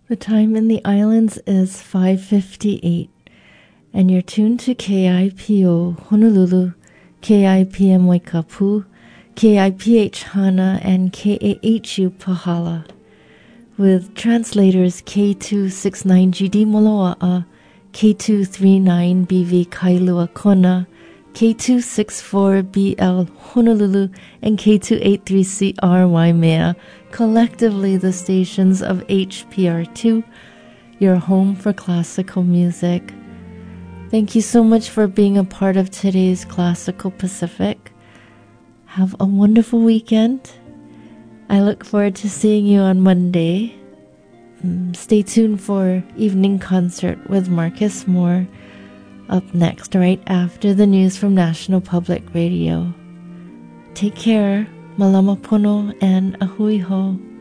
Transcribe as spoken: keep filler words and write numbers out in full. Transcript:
The time in the islands is five fifty-eight, and you're tuned to K I P O Honolulu, K I P M Waikapu, K I P H Hana, and K A H U Pahala, with translators K two sixty-nine G D Moloa'a, K two thirty-nine B V Kailua Kona, K two sixty-four B L Honolulu, and K two eighty-three C R Waimea, collectively the stations of H P R two, your home for classical music. Thank you so much for being a part of today's Classical Pacific. Have a wonderful weekend. I look forward to seeing you on Monday. Stay tuned for Evening Concert with Marcus Moore up next, right after the news from National Public Radio. Take care, malama pono, and ahui ho.